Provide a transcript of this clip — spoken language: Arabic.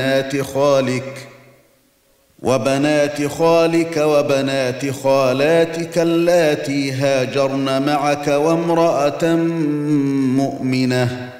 وبنات خالك وبنات خالاتك اللاتي هاجرن معك وامرأة مؤمنة